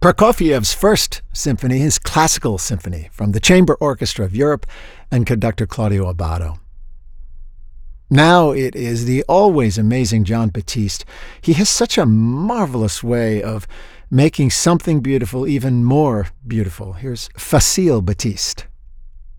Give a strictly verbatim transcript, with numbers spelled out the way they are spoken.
Prokofiev's first symphony, his classical symphony, from the Chamber Orchestra of Europe and conductor Claudio Abbado. Now it is the always amazing Jon Batiste. He has such a marvelous way of making something beautiful even more beautiful. Here's Facile Batiste.